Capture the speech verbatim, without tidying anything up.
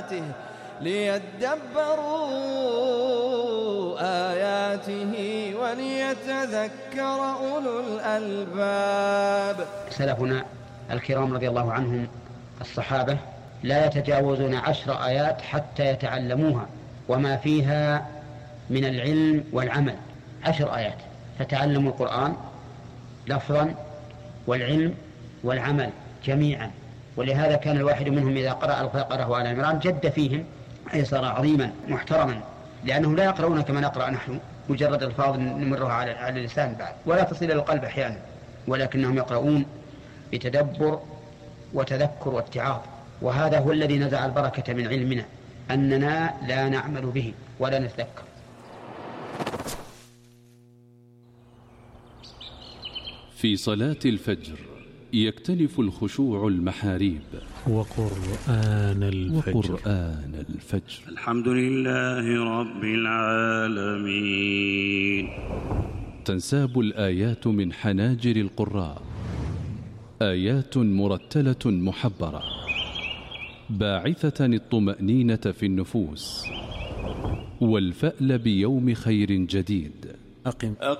ليدبروا آياته وليتذكر أولو الألباب. سلفنا الكرام رضي الله عنهم الصحابة لا يتجاوزون عشر آيات حتى يتعلموها وما فيها من العلم والعمل. عشر آيات فتعلموا القرآن لفظا والعلم والعمل جميعا. ولهذا كان الواحد منهم إذا قرأ البقرة وآل عمران جد فيهم، أي صار عظيما محترما، لأنهم لا يقرؤون كما نقرأ نحن مجرد الفاظ نمرها على اللسان بعد ولا تصل إلى القلب أحيانا، ولكنهم يقرؤون بتدبر وتذكر واتعاظ. وهذا هو الذي نزع البركة من علمنا، أننا لا نعمل به ولا نتذكر. في صلاة الفجر يكتنف الخشوع المحاريب وقرآن الفجر, وقرآن الفجر. الحمد لله رب العالمين. تنساب الآيات من حناجر القراء، آيات مرتلة محبرة باعثة الطمأنينة في النفوس والفأل بيوم خير جديد. أقم